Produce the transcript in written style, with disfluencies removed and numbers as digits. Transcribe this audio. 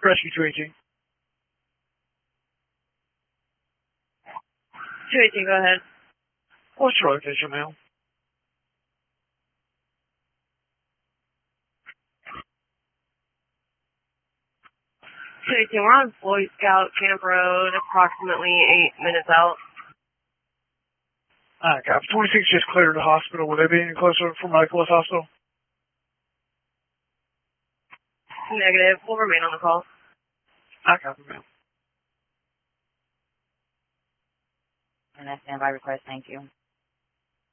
Rescue 218. 218, go ahead. What's your location, ma'am? We're on Boy Scout Camp Road, approximately 8 minutes out. Alright, copy. 26 just cleared the hospital. Will they be any closer for medical with hospital? Negative. We'll remain on the call. I copy, ma'am. And that's standby request. Thank you.